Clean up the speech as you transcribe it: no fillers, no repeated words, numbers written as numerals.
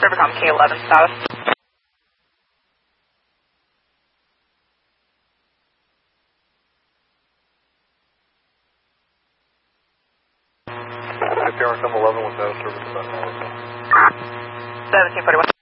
Rivercom K11 status. Rivercom 11 with status service about 1741.